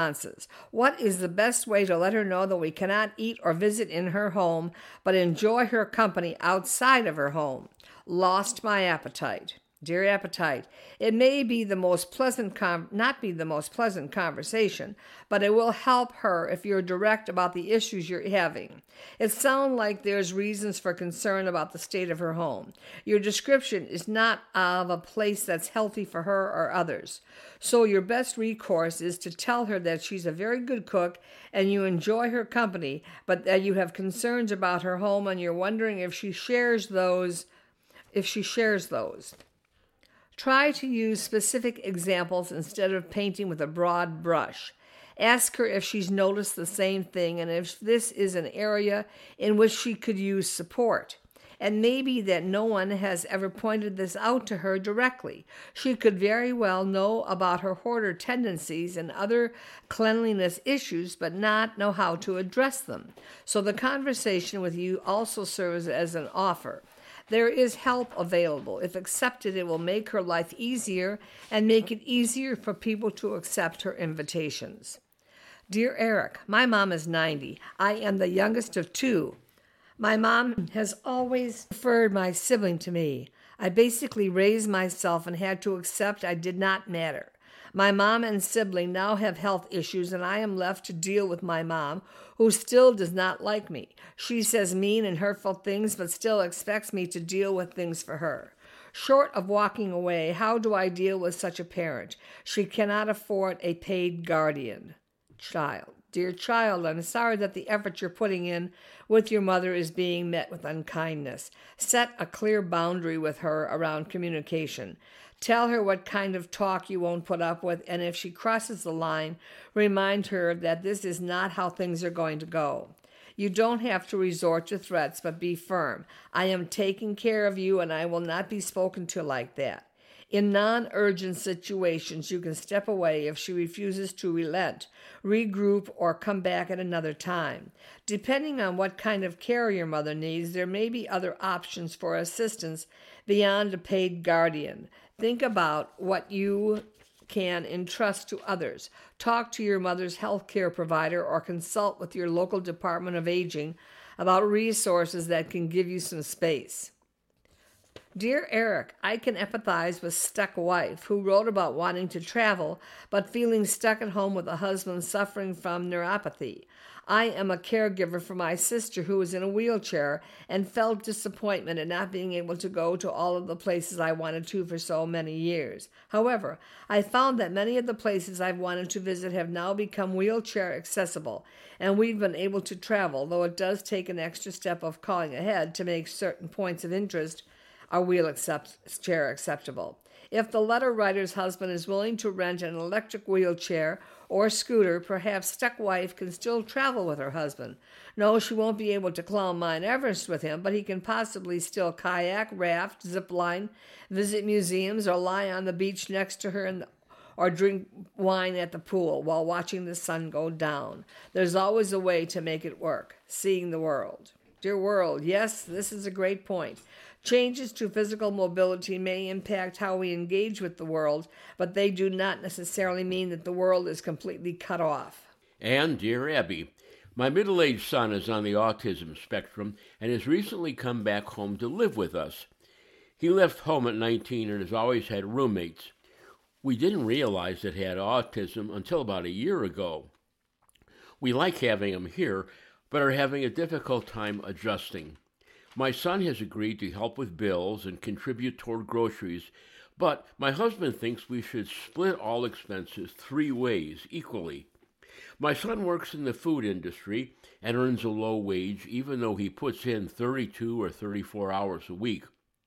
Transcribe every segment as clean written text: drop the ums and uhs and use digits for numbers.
responses. What is the best way to let her know that we cannot eat or visit in her home, but enjoy her company outside of her home? Lost my appetite. Dear appetite, it may be the most pleasant not be the most pleasant conversation, but it will help her if you're direct about the issues you're having. It sounds like there's reasons for concern about the state of her home. Your description is not of a place that's healthy for her or others. So your best recourse is to tell her that she's a very good cook and you enjoy her company, but that you have concerns about her home and you're wondering if she shares those. Try to use specific examples instead of painting with a broad brush. Ask her if she's noticed the same thing and if this is an area in which she could use support. And maybe that no one has ever pointed this out to her directly. She could very well know about her hoarder tendencies and other cleanliness issues, but not know how to address them. So the conversation with you also serves as an offer. There is help available. If accepted, it will make her life easier and make it easier for people to accept her invitations. Dear Eric, my mom is 90. I am the youngest of two. My mom has always preferred my sibling to me. I basically raised myself and had to accept I did not matter. My mom and sibling now have health issues, and I am left to deal with my mom, who still does not like me. She says mean and hurtful things, but still expects me to deal with things for her. Short of walking away, how do I deal with such a parent? She cannot afford a paid guardian. Child. Dear child, I'm sorry that the effort you're putting in with your mother is being met with unkindness. Set a clear boundary with her around communication. Tell her what kind of talk you won't put up with, and if she crosses the line, remind her that this is not how things are going to go. You don't have to resort to threats, but be firm. I am taking care of you, and I will not be spoken to like that. In non-urgent situations, you can step away if she refuses to relent, regroup, or come back at another time. Depending on what kind of care your mother needs, there may be other options for assistance beyond a paid guardian. Think about what you can entrust to others. Talk to your mother's health care provider or consult with your local Department of Aging about resources that can give you some space. Dear Eric, I can empathize with stuck wife who wrote about wanting to travel but feeling stuck at home with a husband suffering from neuropathy. I am a caregiver for my sister who is in a wheelchair and felt disappointment at not being able to go to all of the places I wanted to for so many years. However, I found that many of the places I've wanted to visit have now become wheelchair accessible, and we've been able to travel, though it does take an extra step of calling ahead to make certain points of interest are wheelchair acceptable. If the letter writer's husband is willing to rent an electric wheelchair or scooter, perhaps stuck wife can still travel with her husband. No, she won't be able to climb Mount Everest with him, but he can possibly still kayak, raft, zip line, visit museums, or lie on the beach next to her or drink wine at the pool while watching the sun go down. There's always a way to make it work. Seeing the world. Dear world, yes, this is a great point. Changes to physical mobility may impact how we engage with the world, but they do not necessarily mean that the world is completely cut off. And dear Abby, my middle-aged son is on the autism spectrum and has recently come back home to live with us. He left home at 19 and has always had roommates. We didn't realize that he had autism until about a year ago. We like having him here, but are having a difficult time adjusting. My son has agreed to help with bills and contribute toward groceries, but my husband thinks we should split all expenses 3 ways equally. My son works in the food industry and earns a low wage, even though he puts in 32 or 34 hours a week.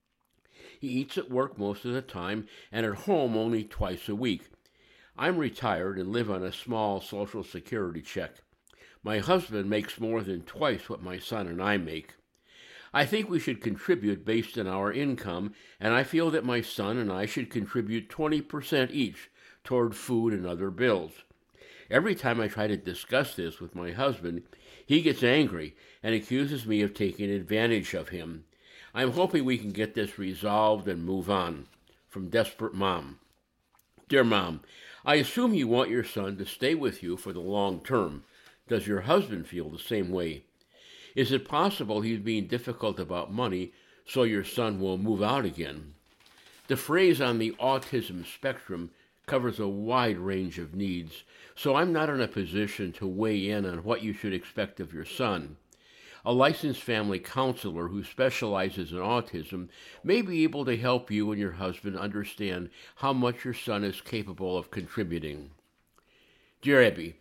He eats at work most of the time and at home only twice a week. I'm retired and live on a small Social Security check. My husband makes more than twice what my son and I make. I think we should contribute based on our income, and I feel that my son and I should contribute 20% each toward food and other bills. Every time I try to discuss this with my husband, he gets angry and accuses me of taking advantage of him. I'm hoping we can get this resolved and move on. From Desperate Mom. Dear Mom, I assume you want your son to stay with you for the long term. Does your husband feel the same way? Is it possible he's being difficult about money so your son will move out again? The phrase on the autism spectrum covers a wide range of needs, so I'm not in a position to weigh in on what you should expect of your son. A licensed family counselor who specializes in autism may be able to help you and your husband understand how much your son is capable of contributing. Dear Abby,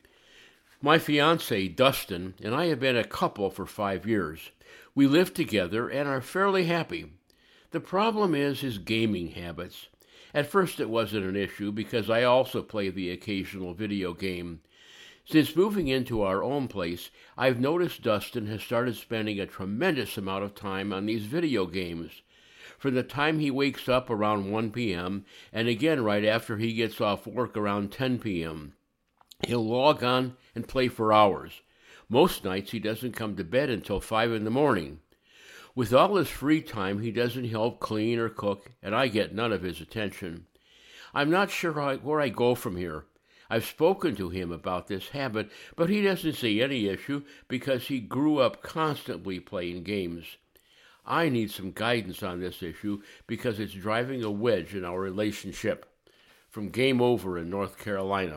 my fiance, Dustin, and I have been a couple for 5 years. We live together and are fairly happy. The problem is his gaming habits. At first it wasn't an issue because I also play the occasional video game. Since moving into our own place, I've noticed Dustin has started spending a tremendous amount of time on these video games. From the time he wakes up around 1 p.m. and again right after he gets off work around 10 p.m. He'll log on and play for hours. Most nights he doesn't come to bed until 5 in the morning. With all his free time, he doesn't help clean or cook, and I get none of his attention. I'm not sure where I go from here. I've spoken to him about this habit, but he doesn't see any issue because he grew up constantly playing games. I need some guidance on this issue because it's driving a wedge in our relationship. From Game Over in North Carolina.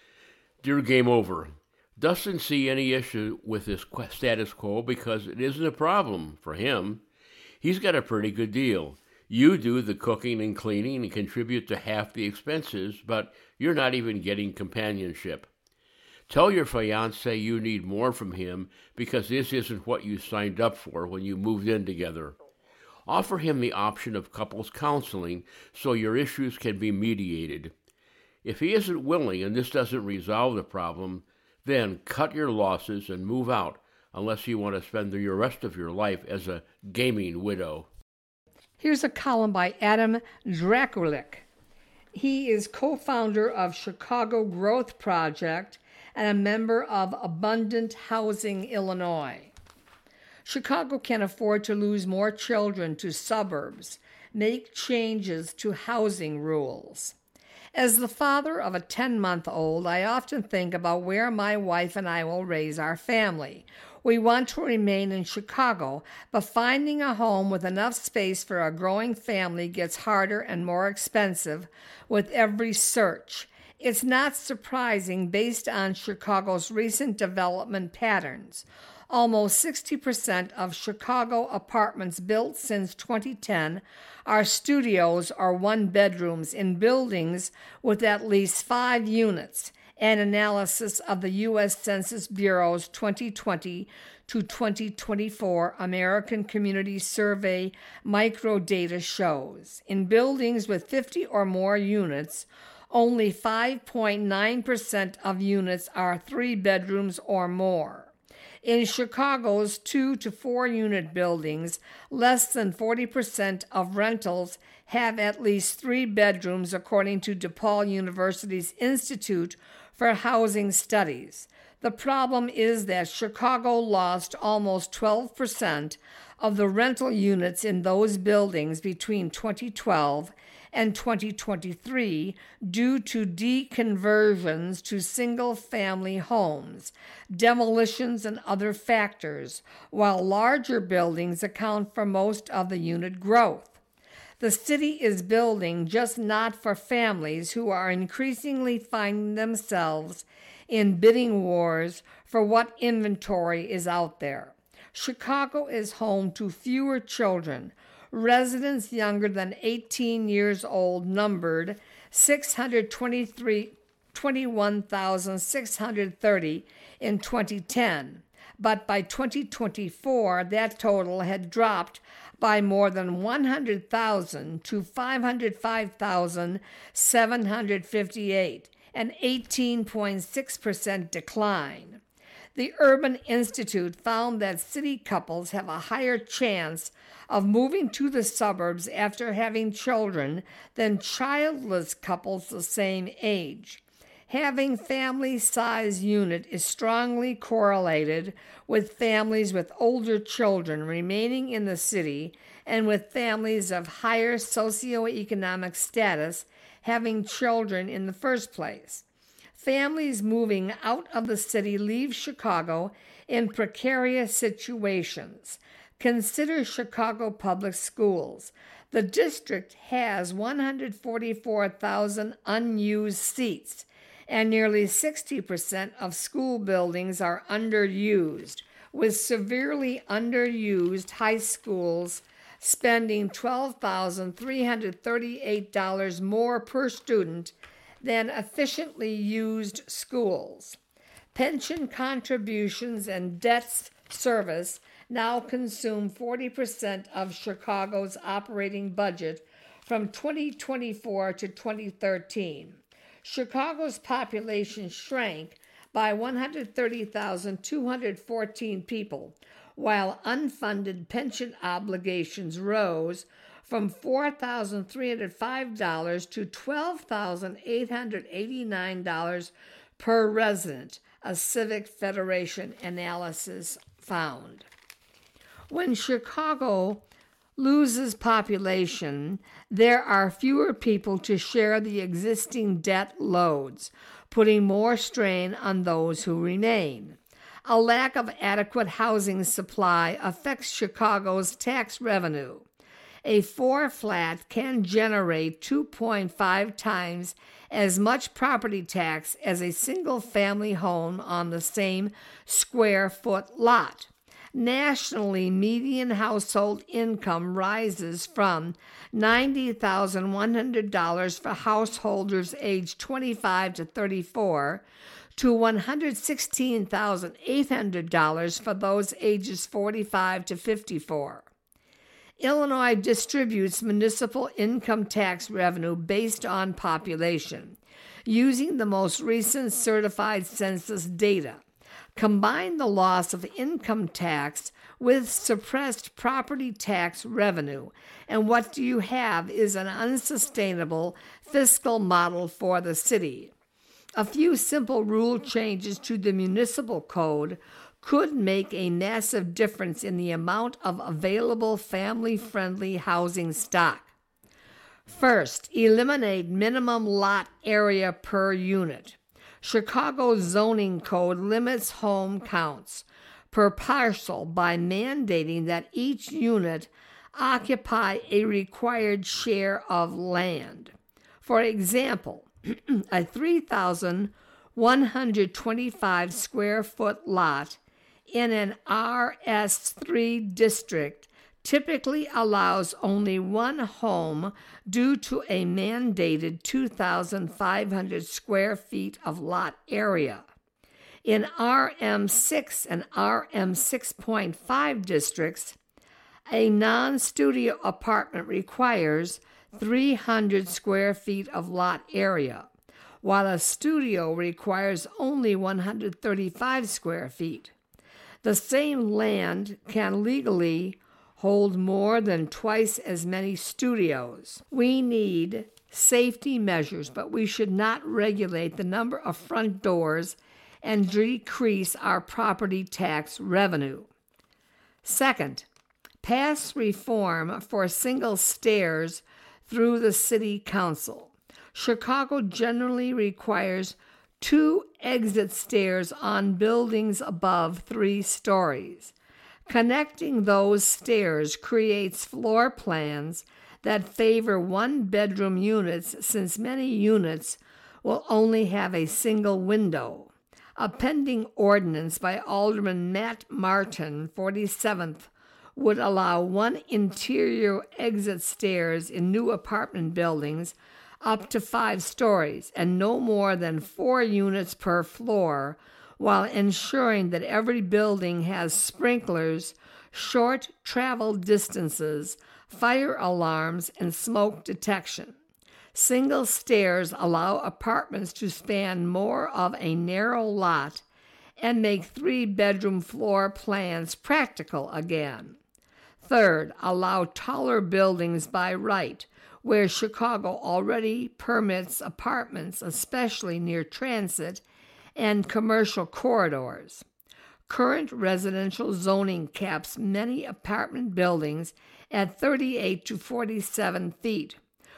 Dear Game Over, doesn't see any issue with this status quo because it isn't a problem for him. He's got a pretty good deal. You do the cooking and cleaning and contribute to half the expenses, but you're not even getting companionship. Tell your fiancé you need more from him because this isn't what you signed up for when you moved in together. Offer him the option of couples counseling so your issues can be mediated. If he isn't willing and this doesn't resolve the problem, then cut your losses and move out unless you want to spend the rest of your life as a gaming widow. Here's a column by Adam Drakulik. He is co-founder of Chicago Growth Project and a member of Abundant Housing Illinois. Chicago can afford to lose more children to suburbs, make changes to housing rules. As the father of a 10-month-old, I often think about where my wife and I will raise our family. We want to remain in Chicago, but finding a home with enough space for a growing family gets harder and more expensive with every search. It's not surprising based on Chicago's recent development patterns. Almost 60% of Chicago apartments built since 2010 are studios or one-bedrooms in buildings with at least 5 units, an analysis of the U.S. Census Bureau's 2020 to 2024 American Community Survey microdata shows. In buildings with 50 or more units, only 5.9% of units are 3 bedrooms or more. In Chicago's 2 to 4 unit buildings, less than 40% of rentals have at least 3 bedrooms, according to DePaul University's Institute for Housing Studies. The problem is that Chicago lost almost 12% of the rental units in those buildings between 2012 and 2023 due to deconversions to single-family homes, demolitions, and other factors, while larger buildings account for most of the unit growth. The city is building just not for families who are increasingly finding themselves in bidding wars for what inventory is out there. Chicago is home to fewer children. Residents younger than 18 years old numbered 21,630 in 2010, but by 2024 that total had dropped by more than 100,000 to 505,758, an 18.6% decline. The Urban Institute found that city couples have a higher chance of moving to the suburbs after having children than childless couples the same age. Having family-size unit is strongly correlated with families with older children remaining in the city and with families of higher socioeconomic status having children in the first place. Families moving out of the city leave Chicago in precarious situations. Consider Chicago Public Schools. The district has 144,000 unused seats, and nearly 60% of school buildings are underused, with severely underused high schools spending $12,338 more per student than efficiently used schools. Pension contributions and debt service now consume 40% of Chicago's operating budget from 2024 to 2013. Chicago's population shrank by 130,214 people, while unfunded pension obligations rose from $4,305 to $12,889 per resident, a Civic Federation analysis found. When Chicago loses population, there are fewer people to share the existing debt loads, putting more strain on those who remain. A lack of adequate housing supply affects Chicago's tax revenue. A 4-flat can generate 2.5 times as much property tax as a single-family home on the same square-foot lot. Nationally, median household income rises from $90,100 for householders aged 25 to 34 to $116,800 for those ages 45 to 54. Illinois distributes municipal income tax revenue based on population, using the most recent certified census data. Combine the loss of income tax with suppressed property tax revenue, and what you have is an unsustainable fiscal model for the city. A few simple rule changes to the municipal code could make a massive difference in the amount of available family-friendly housing stock. First, eliminate minimum lot area per unit. Chicago's zoning code limits home counts per parcel by mandating that each unit occupy a required share of land. For example, a 3,125 square foot lot in an RS3 district typically allows only one home due to a mandated 2,500 square feet of lot area. In RM6 and RM6.5 districts, a non-studio apartment requires 300 square feet of lot area, while a studio requires only 135 square feet. The same land can legally hold more than twice as many studios. We need safety measures, but we should not regulate the number of front doors and decrease our property tax revenue. Second, pass reform for single stairs through the city council. Chicago generally requires 2 exit stairs on buildings above 3 stories. Connecting those stairs creates floor plans that favor one-bedroom units, since many units will only have a single window. A pending ordinance by Alderman Matt Martin, 47th, would allow 1 interior exit stairs in new apartment buildings up to 5 stories and no more than 4 units per floor, while ensuring that every building has sprinklers, short travel distances, fire alarms, and smoke detection. Single stairs allow apartments to span more of a narrow lot and make 3-bedroom floor plans practical again. Third, allow taller buildings by right, where Chicago already permits apartments, especially near transit and commercial corridors. Current residential zoning caps many apartment buildings at 38 to 47 feet.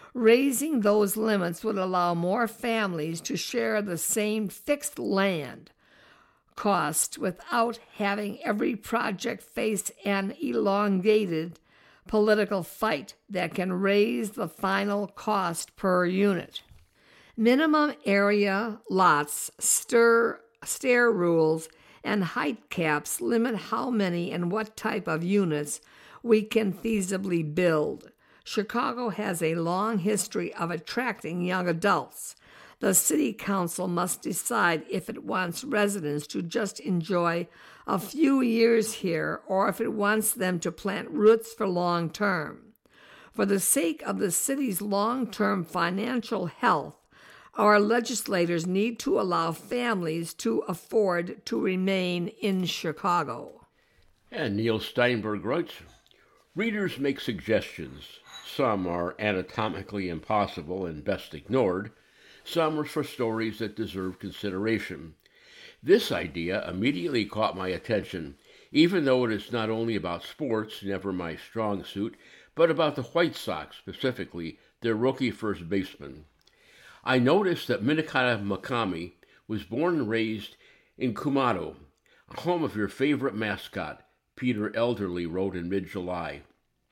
Raising those limits would allow more families to share the same fixed land cost without having every project face an elongated political fight that can raise the final cost per unit. Minimum area lots, stair rules, and height caps limit how many and what type of units we can feasibly build. Chicago has a long history of attracting young adults. The city council must decide if it wants residents to just enjoy a few years here or if it wants them to plant roots for long term. For the sake of the city's long-term financial health, our legislators need to allow families to afford to remain in Chicago. And Neil Steinberg writes, readers make suggestions. Some are anatomically impossible and best ignored. Some are for stories that deserve consideration. This idea immediately caught my attention, even though it is not only about sports, never my strong suit, but about the White Sox, specifically their rookie first baseman. I noticed that Minikata Mikami was born and raised in Kumado, home of your favorite mascot, Peter Elderly wrote in mid-July.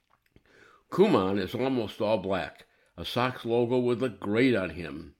Kuman is almost all black. A Sox logo would look great on him.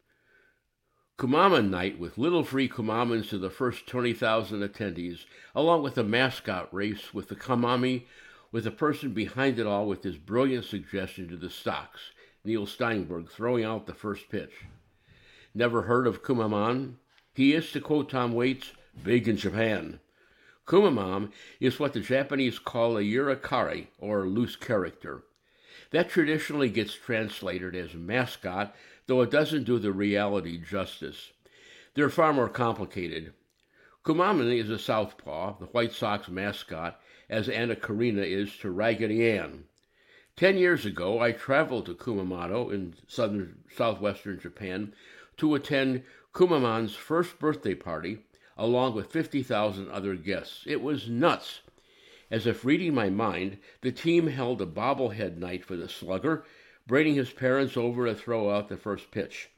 Kumaman night with little free Kumamans to the first 20,000 attendees, along with a mascot race with the Kamami, with the person behind it all with his brilliant suggestion to the Sox, Neil Steinberg, throwing out the first pitch. Never heard of Kumaman? He is, to quote Tom Waits, big in Japan. Kumaman is what the Japanese call a yurakari, or loose character. That traditionally gets translated as mascot, though it doesn't do the reality justice. They're far more complicated. Kumaman is a southpaw, the White Sox mascot, as Anna Karina is to Raggedy Ann. 10 years ago, I traveled to Kumamoto in southwestern Japan to attend Kumaman's first birthday party, along with 50,000 other guests. It was nuts. As if reading my mind, the team held a bobblehead night for the slugger, bringing his parents over to throw out the first pitch.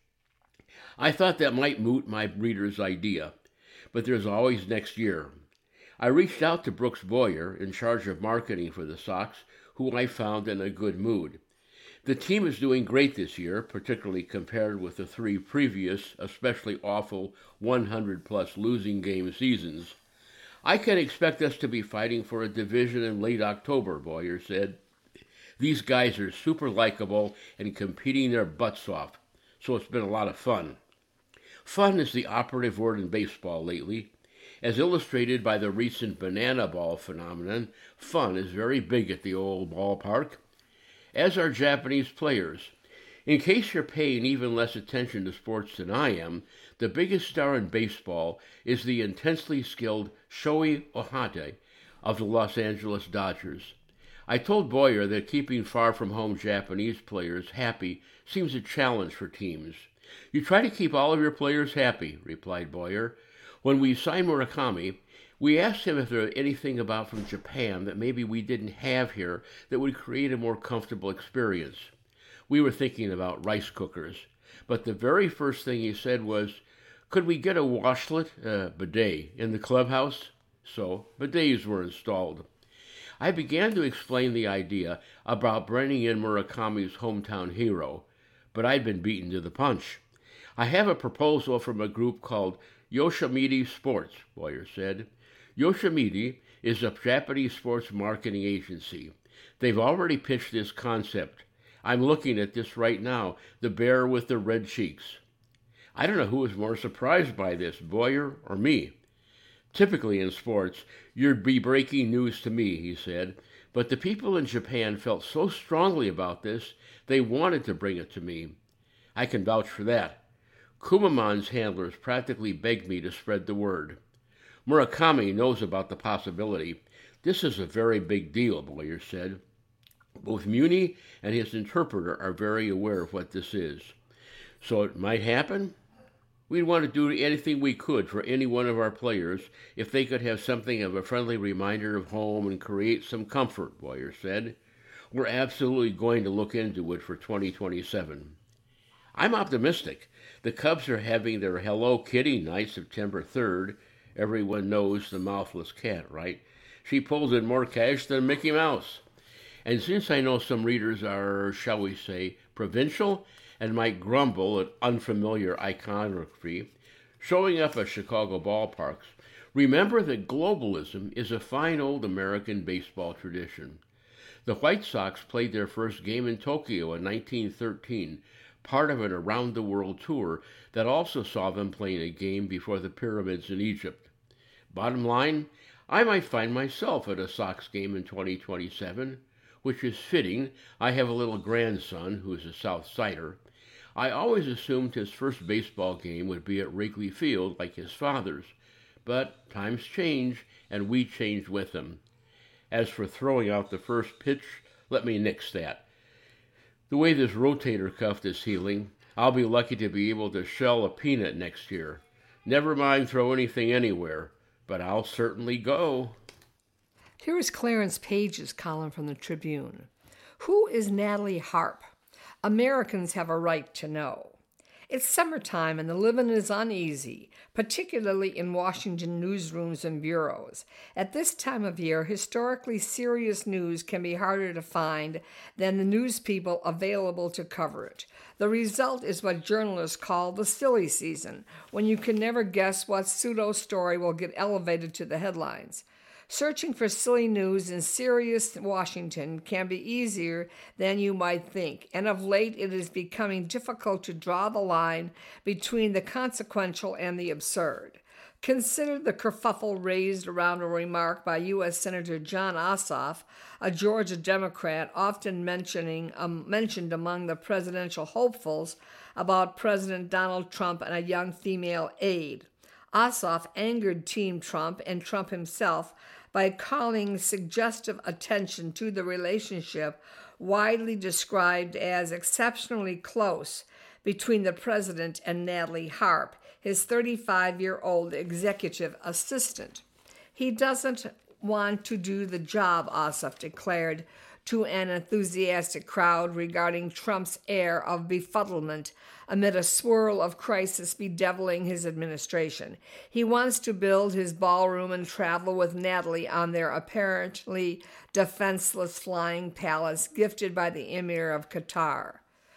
I thought that might moot my reader's idea, but there's always next year. I reached out to Brooks Boyer, in charge of marketing for the Sox, who I found in a good mood. The team is doing great this year, particularly compared with the 3 previous, especially awful 100-plus losing game seasons. I can expect us to be fighting for a division in late October, Boyer said. These guys are super likable and competing their butts off, so it's been a lot of fun. Fun is the operative word in baseball lately. As illustrated by the recent banana ball phenomenon, fun is very big at the old ballpark, as are Japanese players. In case you're paying even less attention to sports than I am, the biggest star in baseball is the intensely skilled Shohei Ohtani of the Los Angeles Dodgers. I told Boyer that keeping far-from-home Japanese players happy seems a challenge for teams. You try to keep all of your players happy, replied Boyer. When we signed Murakami, we asked him if there was anything about from Japan that maybe we didn't have here that would create a more comfortable experience. We were thinking about rice cookers, but the very first thing he said was, could we get a washlet, bidet, in the clubhouse? So bidets were installed. I began to explain the idea about bringing in Murakami's hometown hero, but I'd been beaten to the punch. I have a proposal from a group called Yoshimite Sports, Boyer said. Yoshimite is a Japanese sports marketing agency. They've already pitched this concept. I'm looking at this right now, the bear with the red cheeks. I don't know who was more surprised by this, Boyer or me. Typically in sports, you'd be breaking news to me, he said, but the people in Japan felt so strongly about this, they wanted to bring it to me. I can vouch for that. Kumaman's handlers practically begged me to spread the word. Murakami knows about the possibility. This is a very big deal, Boyer said. Both Muni and his interpreter are very aware of what this is. So it might happen? We'd want to do anything we could for any one of our players if they could have something of a friendly reminder of home and create some comfort, Boyer said. We're absolutely going to look into it for 2027. I'm optimistic. The Cubs are having their Hello Kitty night September 3rd. Everyone knows the mouthless cat, right? She pulls in more cash than Mickey Mouse. And since I know some readers are, shall we say, provincial and might grumble at unfamiliar iconography showing up at Chicago ballparks, remember that globalism is a fine old American baseball tradition. The White Sox played their first game in Tokyo in 1913, part of an around-the-world tour that also saw them playing a game before the pyramids in Egypt. Bottom line, I might find myself at a Sox game in 2027, which is fitting. I have a little grandson who is a South Sider. I always assumed his first baseball game would be at Wrigley Field like his father's, but times change and we change with them. As for throwing out the first pitch, let me nix that. The way this rotator cuff is healing, I'll be lucky to be able to shell a peanut next year. Never mind throw anything anywhere, but I'll certainly go. Here is Clarence Page's column from the Tribune. Who is Natalie Harp? Americans have a right to know. It's summertime and the living is uneasy, particularly in Washington newsrooms and bureaus. At this time of year, historically serious news can be harder to find than the news people available to cover it. The result is what journalists call the silly season, when you can never guess what pseudo-story will get elevated to the headlines. Searching for silly news in serious Washington can be easier than you might think, and of late it is becoming difficult to draw the line between the consequential and the absurd. Consider the kerfuffle raised around a remark by U.S. Senator Jon Ossoff, a Georgia Democrat often mentioned among the presidential hopefuls, about President Donald Trump and a young female aide. Ossoff angered Team Trump and Trump himself by calling suggestive attention to the relationship widely described as exceptionally close between the president and Natalie Harp, his 35-year-old executive assistant. He doesn't want to do the job, Ossoff declared to an enthusiastic crowd regarding Trump's air of befuddlement amid a swirl of crisis bedeviling his administration. He wants to build his ballroom and travel with Natalie on their apparently defenseless flying palace gifted by the Emir of Qatar.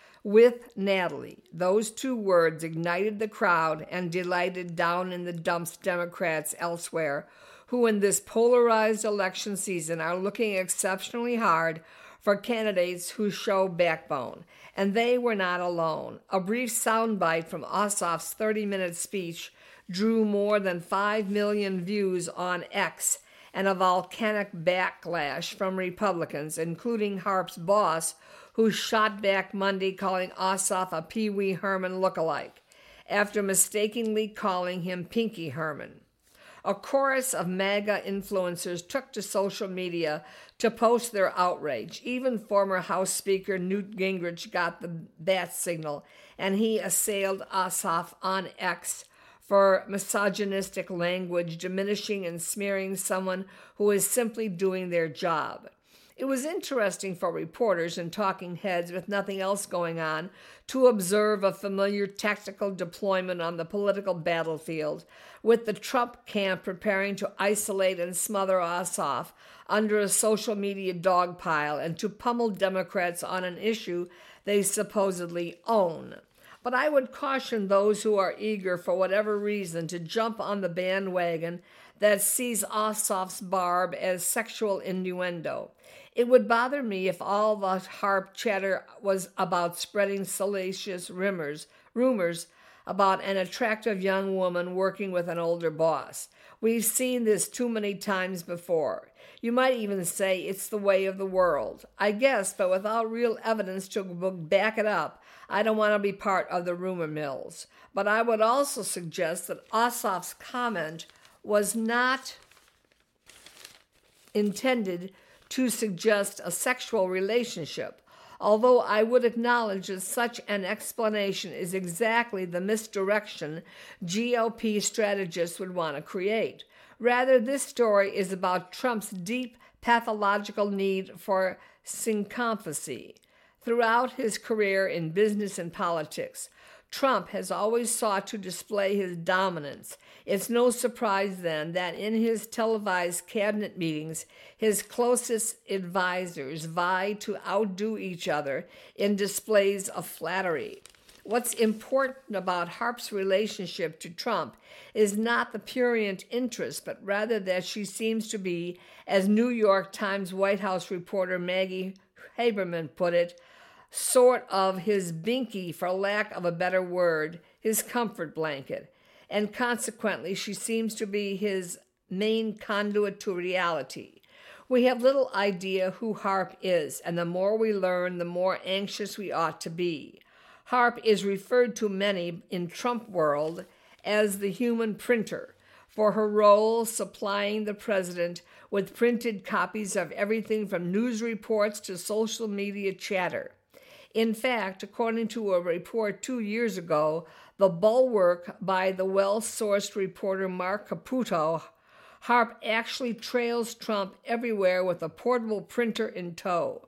With Natalie, those two words ignited the crowd and delighted down in the dumps Democrats elsewhere, who in this polarized election season are looking exceptionally hard for candidates who show backbone. And they were not alone. A brief soundbite from Ossoff's 30-minute speech drew more than 5 million views on X and a volcanic backlash from Republicans, including Harp's boss, who shot back Monday calling Ossoff a Pee Wee Herman lookalike, after mistakenly calling him Pinky Herman. A chorus of MAGA influencers took to social media to post their outrage. Even former House Speaker Newt Gingrich got the bat signal, and he assailed Ossoff on X for misogynistic language, diminishing and smearing someone who is simply doing their job. It was interesting for reporters and talking heads with nothing else going on to observe a familiar tactical deployment on the political battlefield, with the Trump camp preparing to isolate and smother Ossoff under a social media dogpile and to pummel Democrats on an issue they supposedly own. But I would caution those who are eager for whatever reason to jump on the bandwagon that sees Ossoff's barb as sexual innuendo. It would bother me if all the Harp chatter was about spreading salacious rumors about an attractive young woman working with an older boss. We've seen this too many times before. You might even say it's the way of the world. I guess, but without real evidence to back it up, I don't want to be part of the rumor mills. But I would also suggest that Ossoff's comment was not intended to suggest a sexual relationship, although I would acknowledge that such an explanation is exactly the misdirection GOP strategists would want to create. Rather, this story is about Trump's deep pathological need for sycophancy. Throughout his career in business and politics, Trump has always sought to display his dominance. It's no surprise, then, that in his televised cabinet meetings, his closest advisors vie to outdo each other in displays of flattery. What's important about Harp's relationship to Trump is not the prurient interest, but rather that she seems to be, as New York Times White House reporter Maggie Haberman put it, sort of his binky, for lack of a better word, his comfort blanket, and consequently she seems to be his main conduit to reality. We have little idea who Harp is, and the more we learn, the more anxious we ought to be. Harp is referred to many in Trump world as the human printer, for her role supplying the president with printed copies of everything from news reports to social media chatter. In fact, according to a report 2 years ago, The Bulwark by the well-sourced reporter Mark Caputo, Harp actually trails Trump everywhere with a portable printer in tow.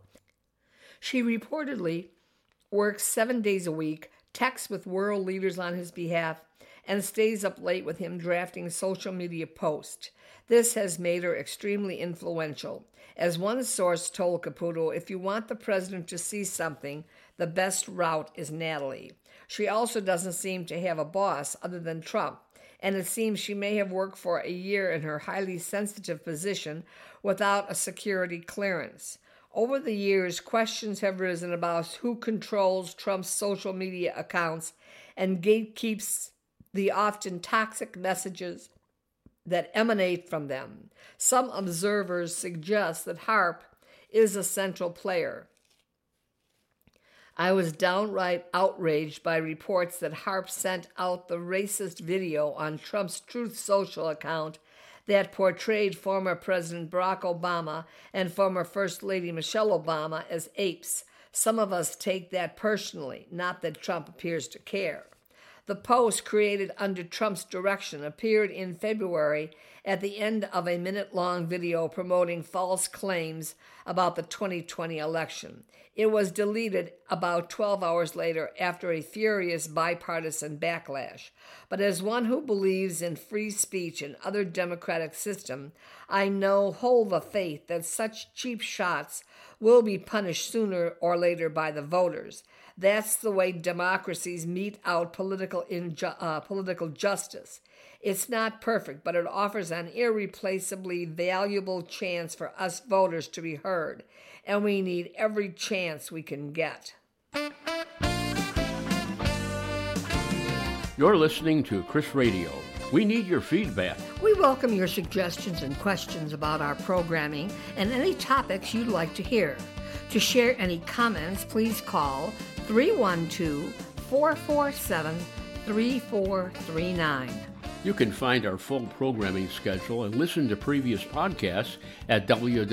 She reportedly works 7 days a week, texts with world leaders on his behalf, and stays up late with him drafting social media posts. This has made her extremely influential. As one source told Caputo, if you want the president to see something, the best route is Natalie. She also doesn't seem to have a boss other than Trump, and it seems she may have worked for a year in her highly sensitive position without a security clearance. Over the years, questions have risen about who controls Trump's social media accounts and gatekeeps the often toxic messages that emanate from them. Some observers suggest that Harp is a central player. I was downright outraged by reports that Harp sent out the racist video on Trump's Truth Social account that portrayed former President Barack Obama and former First Lady Michelle Obama as apes. Some of us take that personally, not that Trump appears to care. The post, created under Trump's direction, appeared in February at the end of a minute-long video promoting false claims about the 2020 election. It was deleted about 12 hours later after a furious bipartisan backlash. But as one who believes in free speech and other democratic system, I hold the faith that such cheap shots will be punished sooner or later by the voters. That's the way democracies mete out political justice. It's not perfect, but it offers an irreplaceably valuable chance for us voters to be heard, and we need every chance we can get. You're listening to Chris Radio. We need your feedback. We welcome your suggestions and questions about our programming and any topics you'd like to hear. To share any comments, please call 312-447-3439. You can find our full programming schedule and listen to previous podcasts at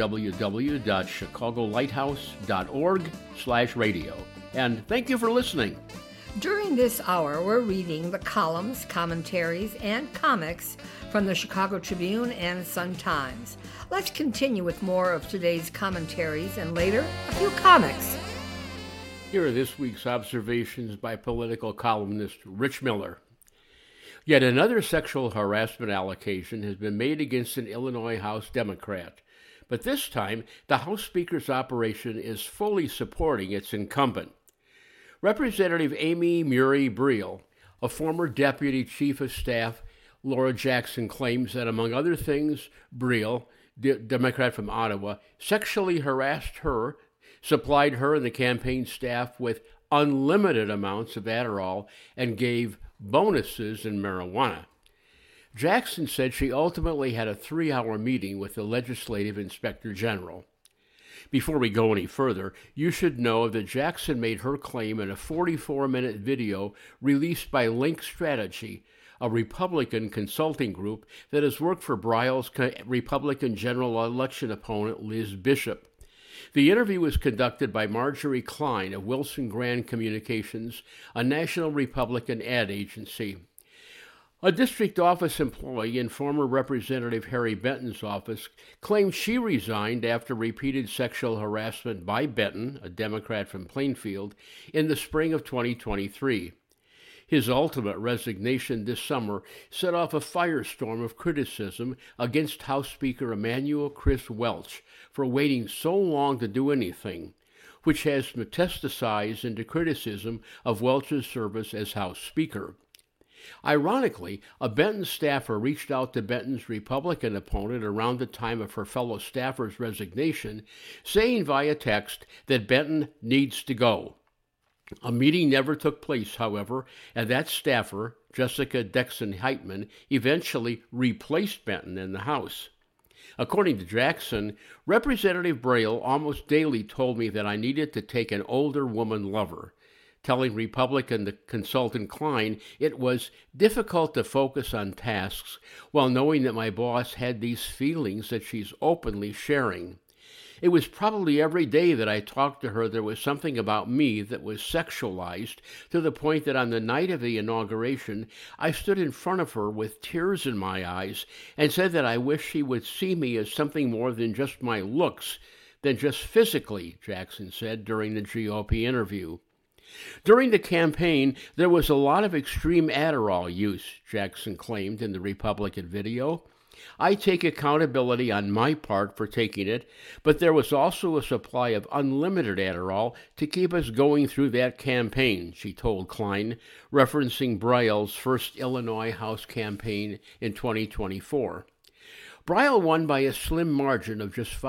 www.chicagolighthouse.org/radio. And thank you for listening. During this hour, we're reading the columns, commentaries, and comics from the Chicago Tribune and Sun-Times. Let's continue with more of today's commentaries and later, a few comics. Here are this week's observations by political columnist Rich Miller. Yet another sexual harassment allegation has been made against an Illinois House Democrat. But this time, the House Speaker's operation is fully supporting its incumbent. Representative Amy Murray Briel, a former Deputy Chief of Staff, Laura Jackson, claims that, among other things, Briel, Democrat from Ottawa, sexually harassed her, supplied her and the campaign staff with unlimited amounts of Adderall, and gave bonuses in marijuana. Jackson said she ultimately had a 3-hour meeting with the Legislative Inspector General. Before we go any further, you should know that Jackson made her claim in a 44-minute video released by Link Strategy, a Republican consulting group that has worked for Briel's Republican general election opponent Liz Bishop. The interview was conducted by Marjorie Klein of Wilson Grand Communications, a national Republican ad agency. A district office employee in former Representative Harry Benton's office claimed she resigned after repeated sexual harassment by Benton, a Democrat from Plainfield, in the spring of 2023. His ultimate resignation this summer set off a firestorm of criticism against House Speaker Emanuel Chris Welch for waiting so long to do anything, which has metastasized into criticism of Welch's service as House Speaker. Ironically, a Benton staffer reached out to Benton's Republican opponent around the time of her fellow staffer's resignation, saying via text that Benton needs to go. A meeting never took place, however, and that staffer, Jessica Dexon-Heitman, eventually replaced Benton in the House. According to Jackson, Representative Braille almost daily told me that I needed to take an older woman lover, telling Republican consultant Klein it was difficult to focus on tasks while knowing that my boss had these feelings that she's openly sharing. It was probably every day that I talked to her there was something about me that was sexualized, to the point that on the night of the inauguration, I stood in front of her with tears in my eyes and said that I wish she would see me as something more than just my looks, than just physically, Jackson said during the GOP interview. During the campaign, there was a lot of extreme Adderall use, Jackson claimed in the Republican video. I take accountability on my part for taking it, but there was also a supply of unlimited Adderall to keep us going through that campaign, she told Klein, referencing Braille's first Illinois House campaign in 2024. Braille won by a slim margin of just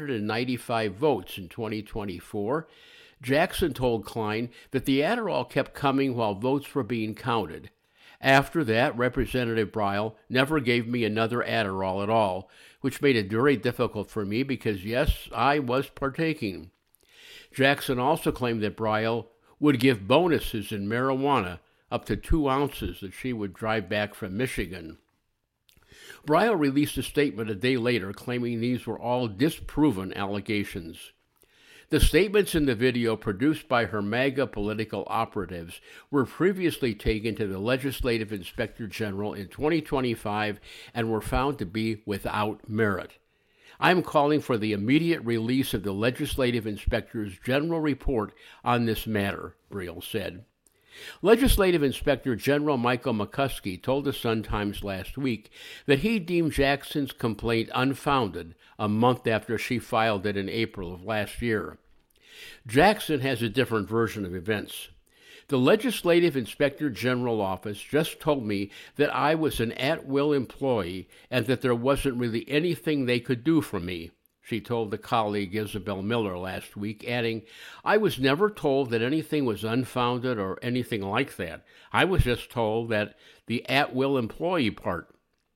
595 votes in 2024. Jackson told Klein that the Adderall kept coming while votes were being counted. After that, Representative Braille never gave me another Adderall at all, which made it very difficult for me because, yes, I was partaking. Jackson also claimed that Braille would give bonuses in marijuana, up to 2 ounces, that she would drive back from Michigan. Braille released a statement a day later claiming these were all disproven allegations. The statements in the video produced by her MAGA political operatives were previously taken to the Legislative Inspector General in 2025 and were found to be without merit. I'm calling for the immediate release of the Legislative Inspector's general report on this matter, Braille said. Legislative Inspector General Michael McCuskey told the Sun-Times last week that he deemed Jackson's complaint unfounded a month after she filed it in April of last year. Jackson has a different version of events. The Legislative Inspector General office just told me that I was an at-will employee and that there wasn't really anything they could do for me, she told the colleague Isabel Miller last week, adding, I was never told that anything was unfounded or anything like that. I was just told that the at-will employee part.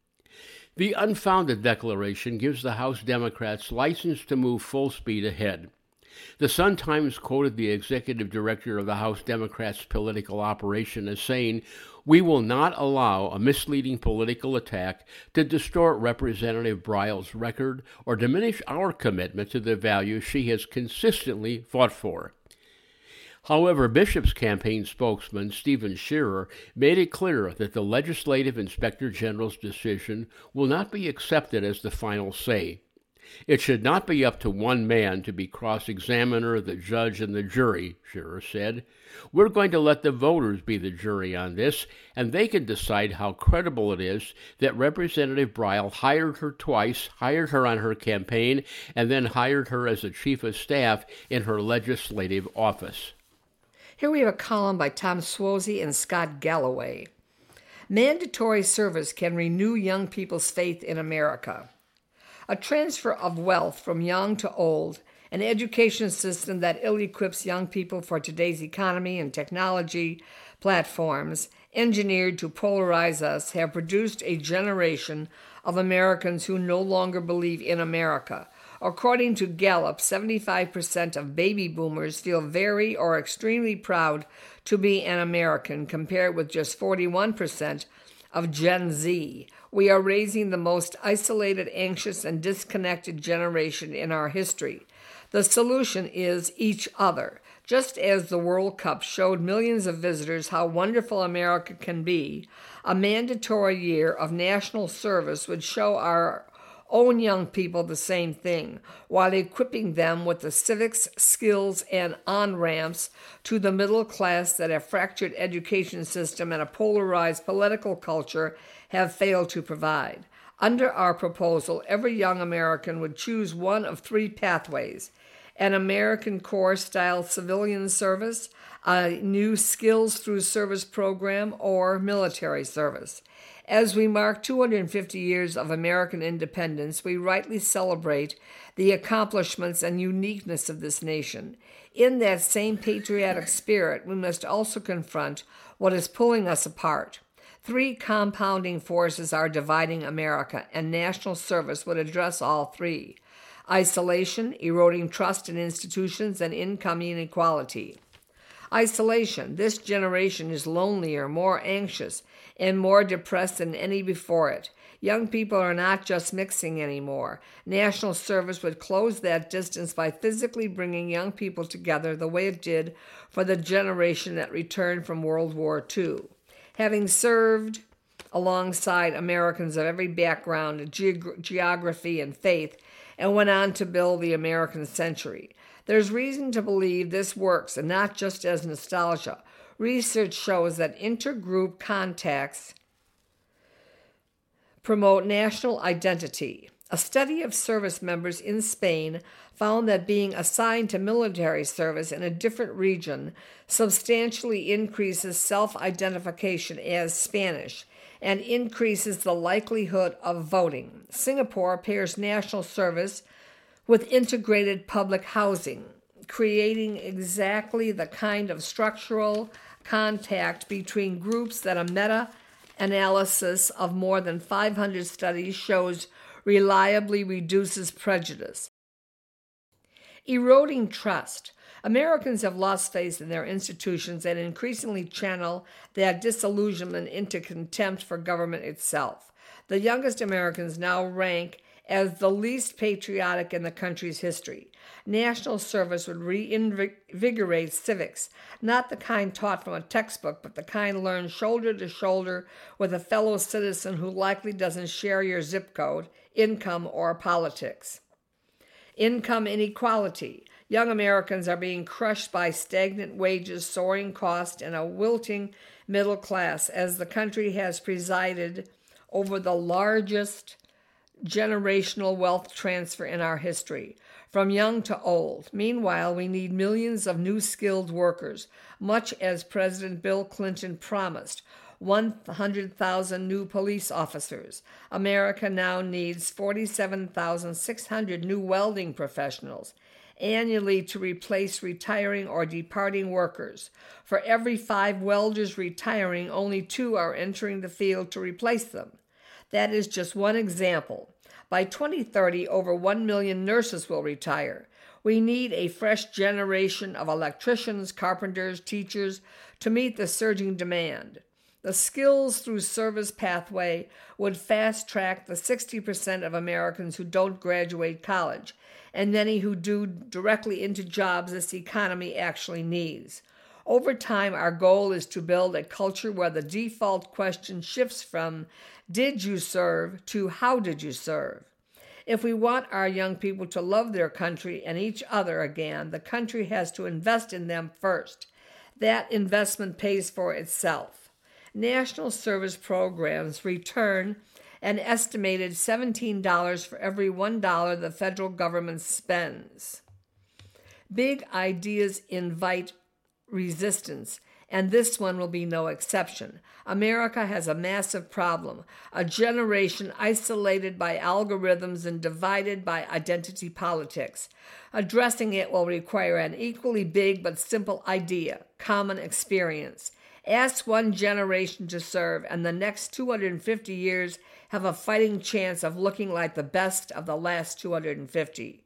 The unfounded declaration gives the House Democrats license to move full speed ahead. The Sun-Times quoted the executive director of the House Democrats' political operation as saying, we will not allow a misleading political attack to distort Representative Braille's record or diminish our commitment to the values she has consistently fought for. However, Bishop's campaign spokesman, Stephen Shearer, made it clear that the Legislative Inspector General's decision will not be accepted as the final say. It should not be up to one man to be cross-examiner, the judge, and the jury, Shearer said. We're going to let the voters be the jury on this, and they can decide how credible it is that Representative Braille hired her twice, hired her on her campaign, and then hired her as a chief of staff in her legislative office. Here we have a column by Tom Suozzi and Scott Galloway. Mandatory service can renew young people's faith in America. A transfer of wealth from young to old, an education system that ill-equips young people for today's economy and technology platforms, engineered to polarize us, have produced a generation of Americans who no longer believe in America. According to Gallup, 75% of baby boomers feel very or extremely proud to be an American, compared with just 41% of Gen Z. We are raising the most isolated, anxious, and disconnected generation in our history. The solution is each other. Just as the World Cup showed millions of visitors how wonderful America can be, A mandatory year of national service would show our own young people the same thing, while equipping them with the civics, skills, and on-ramps to the middle class that a fractured education system and a polarized political culture have failed to provide. Under our proposal, every young American would choose one of three pathways: an American Corps-style civilian service, a new skills through service program, or military service. As we mark 250 years of American independence, we rightly celebrate the accomplishments and uniqueness of this nation. In that same patriotic spirit, we must also confront what is pulling us apart. Three compounding forces are dividing America, and national service would address all three: isolation, eroding trust in institutions, and income inequality. Isolation. This generation is lonelier, more anxious, and more depressed than any before it. Young people are not just mixing anymore. National service would close that distance by physically bringing young people together the way it did for the generation that returned from World War II. Having served alongside Americans of every background, geography, and faith, and went on to build the American century, there's reason to believe this works, and not just as nostalgia. Research shows that intergroup contacts promote national identity. A study of service members in Spain found that being assigned to military service in a different region substantially increases self-identification as Spanish and increases the likelihood of voting. Singapore pairs national service with integrated public housing, creating exactly the kind of structural contact between groups that a meta-analysis of more than 500 studies shows reliably reduces prejudice. Eroding trust. Americans have lost faith in their institutions and increasingly channel that disillusionment into contempt for government itself. The youngest Americans now rank as the least patriotic in the country's history. National service would reinvigorate civics, not the kind taught from a textbook, but the kind learned shoulder to shoulder with a fellow citizen who likely doesn't share your zip code, income, or politics. Income inequality. Young Americans are being crushed by stagnant wages, soaring costs, and a wilting middle class as the country has presided over the largest generational wealth transfer in our history, from young to old. Meanwhile, we need millions of new skilled workers, much as President Bill Clinton promised. 100,000 new police officers. America now needs 47,600 new welding professionals annually to replace retiring or departing workers. For every 5 welders retiring, only 2 are entering the field to replace them. That is just one example. By 2030, over 1 million nurses will retire. We need a fresh generation of electricians, carpenters, teachers to meet the surging demand. The skills through service pathway would fast-track the 60% of Americans who don't graduate college, and many who do directly into jobs this economy actually needs. Over time, our goal is to build a culture where the default question shifts from "Did you serve?" to "How did you serve?" If we want our young people to love their country and each other again, the country has to invest in them first. That investment pays for itself. National service programs return an estimated $17 for every $1 the federal government spends. Big ideas invite resistance, and this one will be no exception. America has a massive problem, a generation isolated by algorithms and divided by identity politics. Addressing it will require an equally big but simple idea, common experience. Ask one generation to serve, and the next 250 years have a fighting chance of looking like the best of the last 250.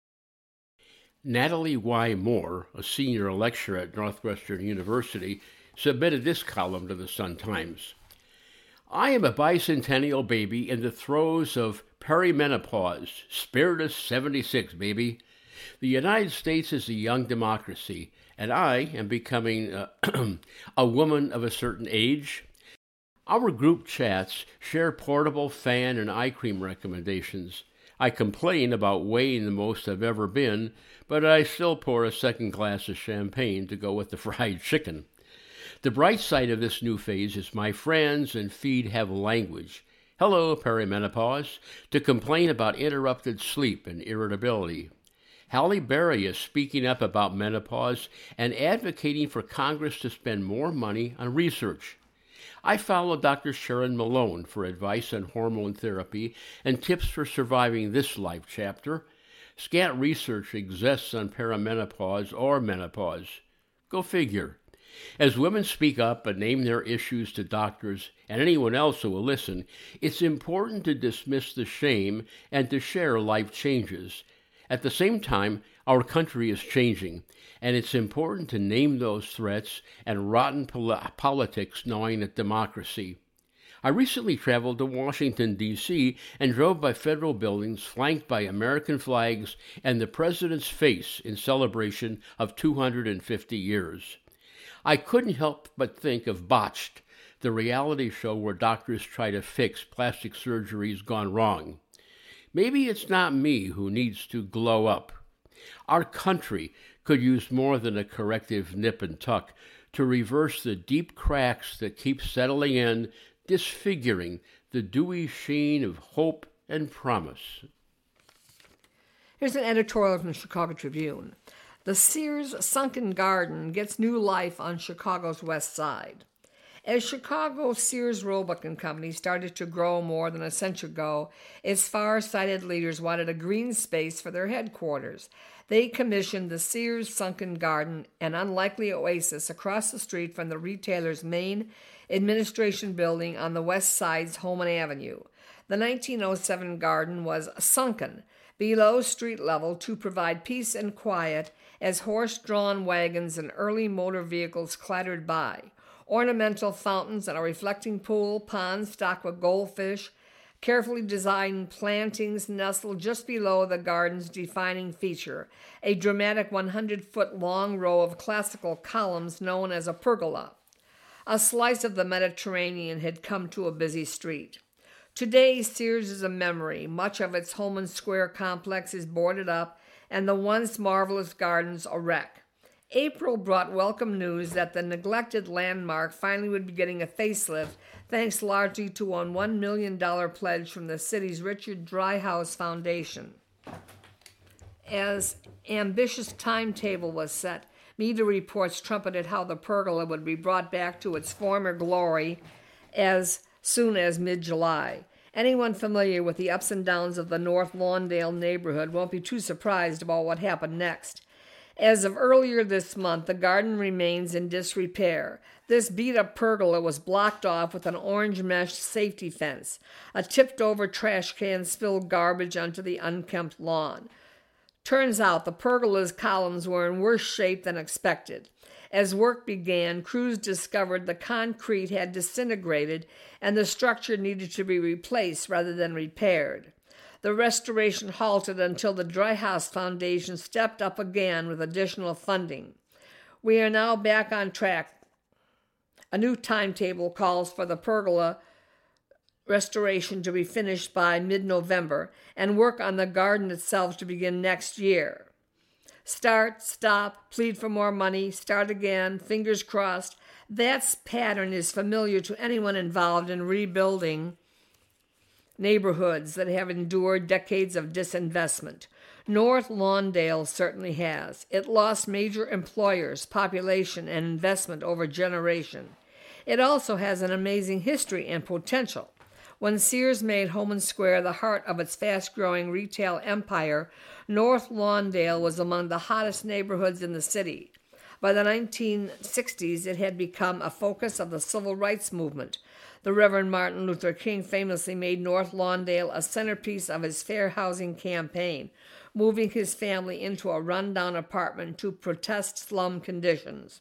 Natalie Y. Moore, a senior lecturer at Northwestern University, submitted this column to the Sun-Times. I am a bicentennial baby in the throes of perimenopause. Spirit of 76, baby. The United States is a young democracy, and I am becoming a woman of a certain age. Our group chats share portable fan and eye cream recommendations. I complain about weighing the most I've ever been, but I still pour a second glass of champagne to go with the fried chicken. The bright side of this new phase is my friends and feed have language. Hello, perimenopause, to complain about interrupted sleep and irritability. Halle Berry is speaking up about menopause and advocating for Congress to spend more money on research. I follow Dr. Sharon Malone for advice on hormone therapy and tips for surviving this life chapter. Scant research exists on perimenopause or menopause. Go figure. As women speak up and name their issues to doctors and anyone else who will listen, it's important to dismiss the shame and to share life changes. At the same time, our country is changing, and it's important to name those threats and rotten politics gnawing at democracy. I recently traveled to Washington, D.C., and drove by federal buildings flanked by American flags and the president's face in celebration of 250 years. I couldn't help but think of Botched, the reality show where doctors try to fix plastic surgeries gone wrong. Maybe it's not me who needs to glow up. Our country could use more than a corrective nip and tuck to reverse the deep cracks that keep settling in, disfiguring the dewy sheen of hope and promise. Here's an editorial from the Chicago Tribune. The Sears Sunken Garden gets new life on Chicago's west side. As Chicago's Sears Roebuck and Company started to grow more than a century ago, its far-sighted leaders wanted a green space for their headquarters. They commissioned the Sears Sunken Garden, an unlikely oasis across the street from the retailer's main administration building on the west side's Holman Avenue. The 1907 garden was sunken below street level to provide peace and quiet as horse-drawn wagons and early motor vehicles clattered by. Ornamental fountains and a reflecting pool, ponds stocked with goldfish, carefully designed plantings nestled just below the garden's defining feature, a dramatic 100-foot-long row of classical columns known as a pergola. A slice of the Mediterranean had come to a busy street. Today, Sears is a memory. Much of its Holman Square complex is boarded up, and the once marvelous gardens a wreck. April brought welcome news that the neglected landmark finally would be getting a facelift, thanks largely to a $1 million pledge from the city's Richard Dreyhouse Foundation. As ambitious timetable was set, media reports trumpeted how the pergola would be brought back to its former glory as soon as mid-July. Anyone familiar with the ups and downs of the North Lawndale neighborhood won't be too surprised about what happened next. As of earlier this month, the garden remains in disrepair. This beat-up pergola was blocked off with an orange mesh safety fence. A tipped-over trash can spilled garbage onto the unkempt lawn. Turns out the pergola's columns were in worse shape than expected. As work began, crews discovered the concrete had disintegrated and the structure needed to be replaced rather than repaired. The restoration halted until the Dreyhouse Foundation stepped up again with additional funding. We are now back on track. A new timetable calls for the pergola restoration to be finished by mid-November and work on the garden itself to begin next year. Start, stop, plead for more money, start again, fingers crossed. That pattern is familiar to anyone involved in rebuilding neighborhoods that have endured decades of disinvestment. North Lawndale certainly has. It lost major employers, population, and investment over generation. It also has an amazing history and potential. When Sears made Holman Square the heart of its fast-growing retail empire, North Lawndale was among the hottest neighborhoods in the city. By the 1960s, it had become a focus of the civil rights movement. The Reverend Martin Luther King famously made North Lawndale a centerpiece of his fair housing campaign, moving his family into a rundown apartment to protest slum conditions.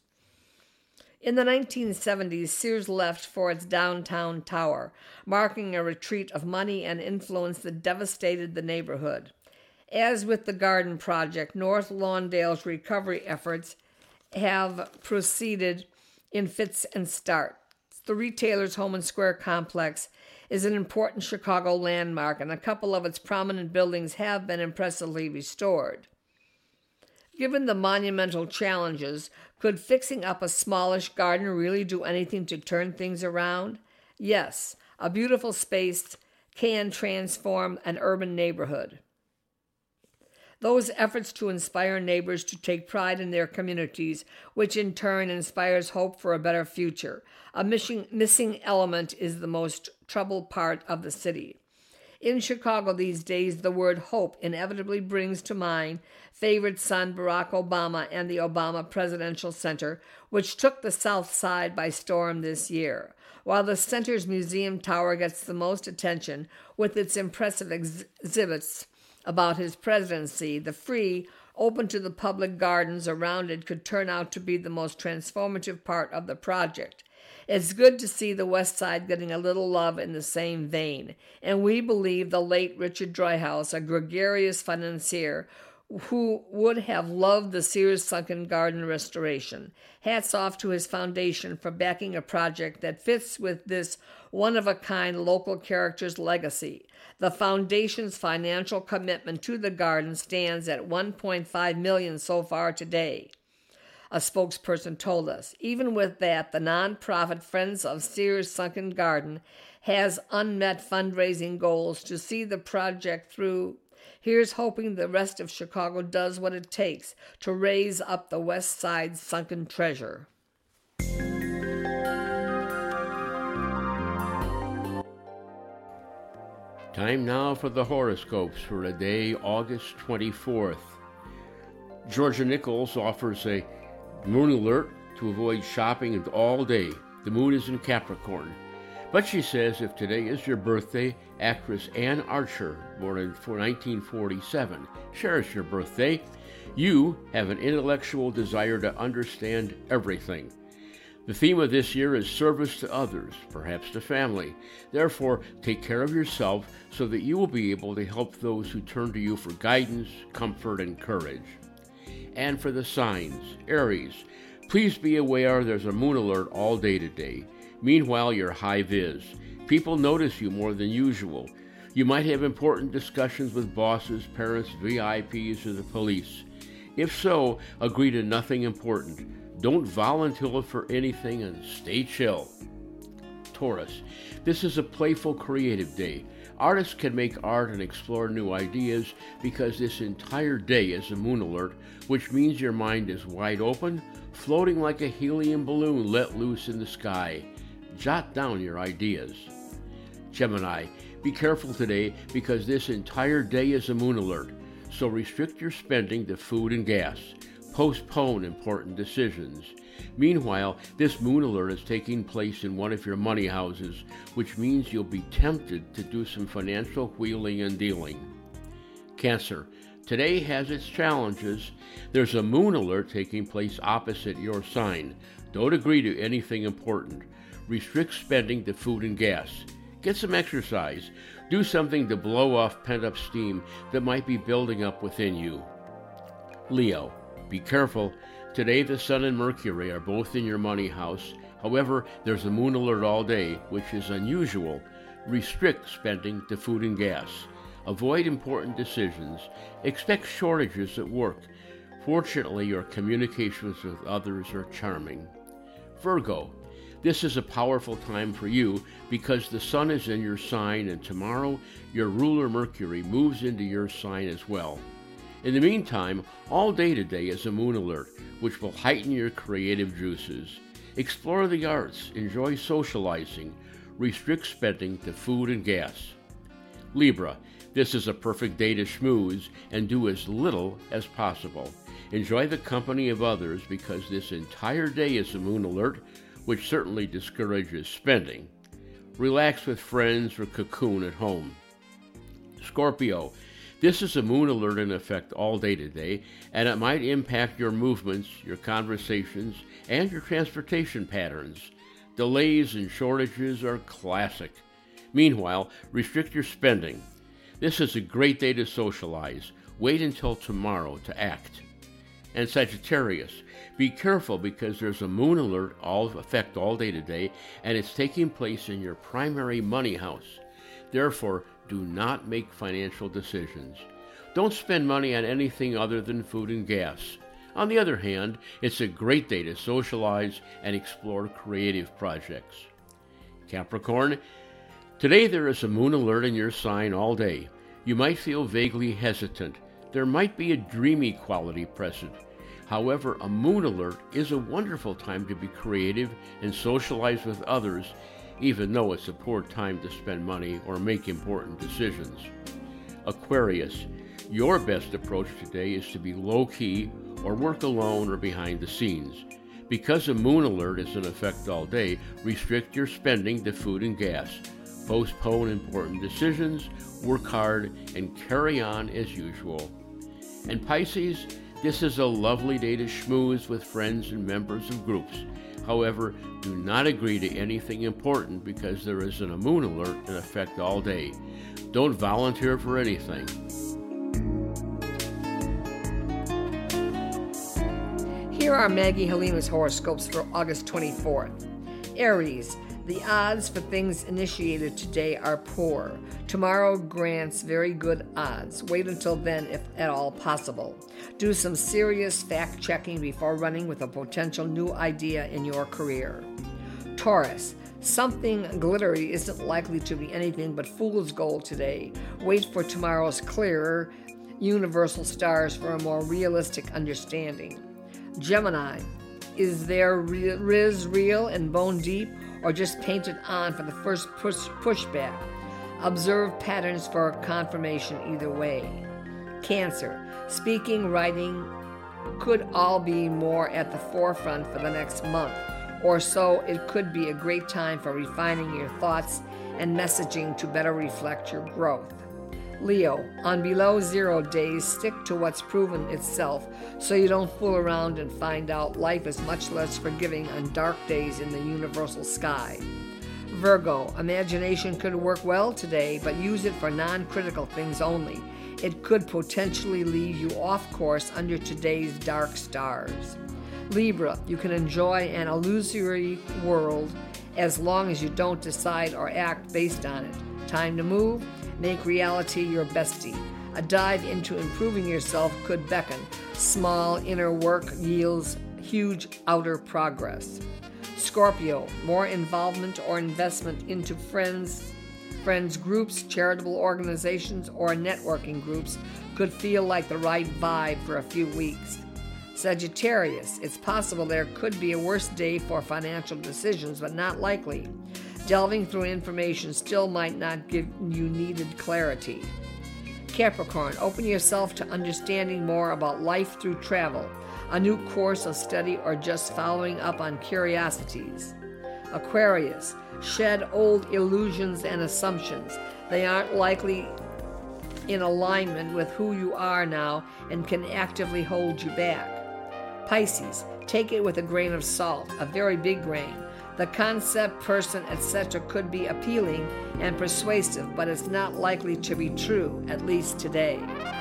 In the 1970s, Sears left for its downtown tower, marking a retreat of money and influence that devastated the neighborhood. As with the garden project, North Lawndale's recovery efforts have proceeded in fits and starts. The retailer's Home and Square complex is an important Chicago landmark, and a couple of its prominent buildings have been impressively restored. Given the monumental challenges, could fixing up a smallish garden really do anything to turn things around? Yes, a beautiful space can transform an urban neighborhood. Those efforts to inspire neighbors to take pride in their communities, which in turn inspires hope for a better future. A missing element is the most troubled part of the city. In Chicago these days, the word hope inevitably brings to mind favorite son Barack Obama and the Obama Presidential Center, which took the South Side by storm this year. While the center's museum tower gets the most attention with its impressive exhibits about his presidency, the free, open to the public gardens around it could turn out to be the most transformative part of the project. It's good to see the West Side getting a little love in the same vein, and we believe the late Richard Dreyhouse, a gregarious financier who would have loved the Sears Sunken Garden restoration. Hats off to his foundation for backing a project that fits with this one-of-a-kind local character's legacy. The foundation's financial commitment to the garden stands at $1.5 million so far today, a spokesperson told us. Even with that, the nonprofit Friends of Sears Sunken Garden has unmet fundraising goals to see the project through. Here's hoping the rest of Chicago does what it takes to raise up the West Side's sunken treasure. Time now for the horoscopes for today, August 24th. Georgia Nichols offers a moon alert to avoid shopping all day. The moon is in Capricorn. But she says if today is your birthday, actress Anne Archer, born in 1947, shares your birthday. You have an intellectual desire to understand everything. The theme of this year is service to others, perhaps to family. Therefore, take care of yourself so that you will be able to help those who turn to you for guidance, comfort, and courage. And for the signs, Aries, please be aware there's a moon alert all day today. Meanwhile, you're high vis. People notice you more than usual. You might have important discussions with bosses, parents, VIPs, or the police. If so, agree to nothing important. Don't volunteer for anything and stay chill. Taurus, this is a playful, creative day. Artists can make art and explore new ideas because this entire day is a moon alert, which means your mind is wide open, floating like a helium balloon let loose in the sky. Jot down your ideas. Gemini, be careful today because this entire day is a moon alert, so restrict your spending to food and gas. Postpone important decisions. Meanwhile, this moon alert is taking place in one of your money houses, which means you'll be tempted to do some financial wheeling and dealing. Cancer, today has its challenges. There's a moon alert taking place opposite your sign. Don't agree to anything important. Restrict spending to food and gas. Get some exercise. Do something to blow off pent-up steam that might be building up within you. Leo, be careful. Today the Sun and Mercury are both in your money house. However, there's a moon alert all day, which is unusual. Restrict spending to food and gas. Avoid important decisions. Expect shortages at work. Fortunately, your communications with others are charming. Virgo, this is a powerful time for you because the Sun is in your sign and tomorrow your ruler Mercury moves into your sign as well. In the meantime, all day today is a moon alert, which will heighten your creative juices. Explore the arts, enjoy socializing, restrict spending to food and gas. Libra, this is a perfect day to schmooze and do as little as possible. Enjoy the company of others because this entire day is a moon alert, which certainly discourages spending. Relax with friends or cocoon at home. Scorpio, this is a moon alert in effect all day today, and it might impact your movements, your conversations, and your transportation patterns. Delays and shortages are classic. Meanwhile, restrict your spending. This is a great day to socialize. Wait until tomorrow to act. And Sagittarius, be careful because there's a moon alert effect all day today, and it's taking place in your primary money house. Therefore, do not make financial decisions. Don't spend money on anything other than food and gas. On the other hand, it's a great day to socialize and explore creative projects. Capricorn, today there is a moon alert in your sign all day. You might feel vaguely hesitant. There might be a dreamy quality present. However, a moon alert is a wonderful time to be creative and socialize with others, even though it's a poor time to spend money or make important decisions. Aquarius, your best approach today is to be low-key or work alone or behind the scenes. Because a moon alert is in effect all day, restrict your spending to food and gas. Postpone important decisions, work hard, and carry on as usual. And Pisces, this is a lovely day to schmooze with friends and members of groups. However, do not agree to anything important because there isn't a moon alert in effect all day. Don't volunteer for anything. Here are Maggie Halena's horoscopes for August 24th. Aries, the odds for things initiated today are poor. Tomorrow grants very good odds. Wait until then if at all possible. Do some serious fact-checking before running with a potential new idea in your career. Taurus, something glittery isn't likely to be anything but fool's gold today. Wait for tomorrow's clearer, universal stars for a more realistic understanding. Gemini, is their riz real and bone deep or just painted on for the first pushback? Observe patterns for confirmation either way. Cancer, speaking, writing could all be more at the forefront for the next month or so. It could be a great time for refining your thoughts and messaging to better reflect your growth. Leo, on below 0 days, stick to what's proven itself so you don't fool around and find out life is much less forgiving on dark days in the universal sky. Virgo, imagination could work well today, but use it for non-critical things only. It could potentially leave you off course under today's dark stars. Libra, you can enjoy an illusory world as long as you don't decide or act based on it. Time to move. Make reality your bestie. A dive into improving yourself could beckon. Small inner work yields huge outer progress. Scorpio, more involvement or investment into friends groups, charitable organizations, or networking groups could feel like the right vibe for a few weeks. Sagittarius, it's possible there could be a worse day for financial decisions, but not likely. Delving through information still might not give you needed clarity. Capricorn, open yourself to understanding more about life through travel, a new course of study, or just following up on curiosities. Aquarius, shed old illusions and assumptions. They aren't likely in alignment with who you are now and can actively hold you back. Pisces, take it with a grain of salt, a very big grain. The concept, person, etc. could be appealing and persuasive, but it's not likely to be true, at least today.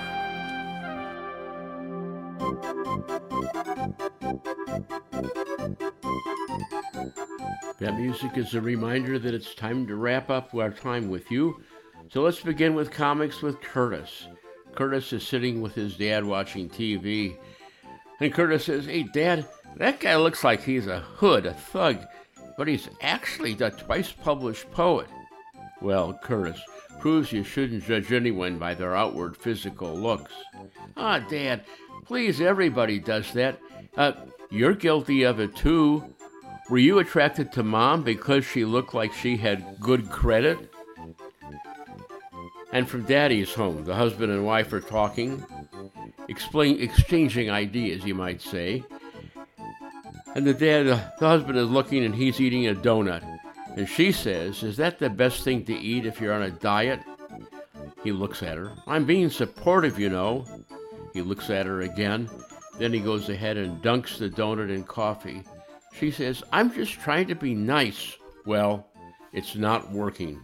That music is a reminder that it's time to wrap up our time with you. So let's begin with comics with Curtis. Curtis is sitting with his dad watching TV, and Curtis says, "Hey, Dad, that guy looks like he's a hood, a thug, but he's actually a twice-published poet." Well, Curtis, proves you shouldn't judge anyone by their outward physical looks. "Ah, Dad, please, everybody does that. You're guilty of it, too. Were you attracted to Mom because she looked like she had good credit?" And from Daddy's home, the husband and wife are talking, exchanging ideas, you might say. And the husband is looking and he's eating a donut. And she says, "Is that the best thing to eat if you're on a diet?" He looks at her. "I'm being supportive, you know." He looks at her again. Then he goes ahead and dunks the donut in coffee. She says, "I'm just trying to be nice." Well, it's not working.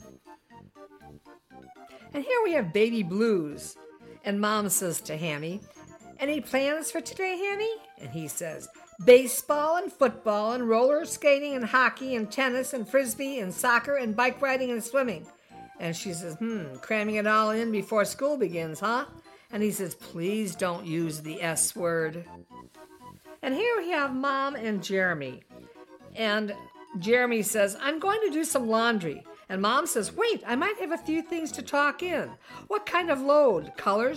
And here we have baby blues. And Mom says to Hammy, Any plans for today, Henny? And he says, baseball and football and roller skating and hockey and tennis and frisbee and soccer and bike riding and swimming. And she says, cramming it all in before school begins, huh? And he says, please don't use the S word. And here we have Mom and Jeremy. And Jeremy says, I'm going to do some laundry. And Mom says, wait, I might have a few things to talk in. What kind of load? Colors,